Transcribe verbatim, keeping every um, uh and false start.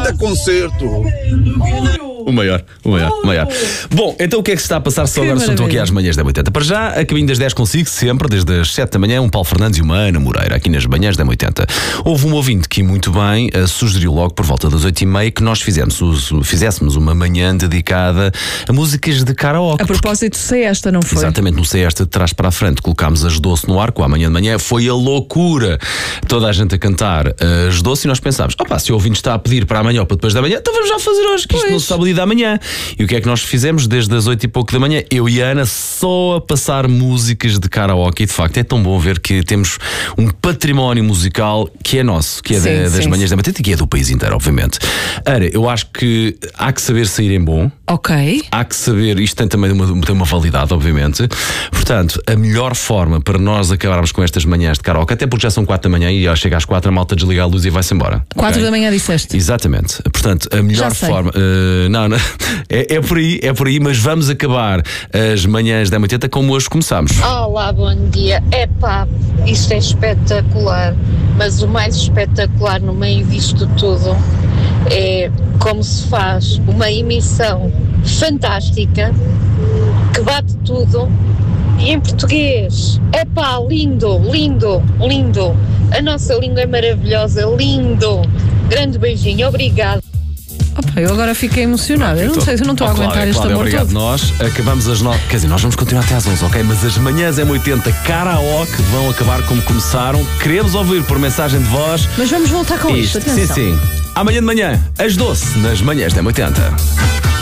grande concerto. O maior, o maior, o maior. Bom, então o que é que se está a passar só agora? Estou aqui às manhãs da oitenta. Para já, a caminho das dez consigo, sempre, desde as sete da manhã, um Paulo Fernandes e uma Ana Moreira, aqui nas manhãs da oitenta. Houve um ouvinte que, muito bem, uh, sugeriu logo por volta das oito e meia que nós fizemos, uh, fizéssemos uma manhã dedicada a músicas de karaoke. A propósito, sei esta, não foi? Exatamente, não sei esta de trás para a frente. Colocámos as Doce no ar, com a amanhã de manhã, foi a loucura. Toda a gente a cantar as Doce e nós pensámos, opá, se o ouvinte está a pedir para amanhã ou para depois da manhã, então vamos já fazer hoje, que isto pois. não se sabe ali da manhã. E o que é que nós fizemos desde as oito e pouco da manhã? Eu e a Ana só a passar músicas de karaoke. E de facto é tão bom ver que temos um património musical que é nosso, que é sim, da, das sim, manhãs sim. da batata e que é do país inteiro, obviamente. Ana, eu acho que há que saber sair em bom. Ok. Há que saber, isto tem também uma, tem uma validade, obviamente. Portanto, a melhor forma para nós acabarmos com estas manhãs de karaoke, até porque já são quatro da manhã e já chega às quatro, a malta desliga a luz e vai-se embora. Quatro okay? da manhã disseste? Exatamente. Portanto, a melhor Já sei. forma. Uh, não, não é, é por aí, é por aí, mas vamos acabar as manhãs da oitenta como hoje começámos. Olá, bom dia. Epá, isto é espetacular, mas o mais espetacular no meio disto tudo é como se faz uma emissão fantástica que bate tudo e em português. Epá, lindo, lindo, lindo. A nossa língua é maravilhosa, lindo. Grande beijinho, obrigado. Opa, eu agora fiquei emocionada. Eu não sei se eu não estou a aguentar Cláudia, este Cláudia, amor obrigado. todo. Nós acabamos as nove. Quer dizer, nós vamos continuar até às onze, ok? Mas as manhãs M oitenta karaoke vão acabar como começaram. Queremos ouvir por mensagem de voz. Mas vamos voltar com isto, Isto, atenção. sim, sim. Amanhã de manhã, às doze, nas manhãs da M oitenta.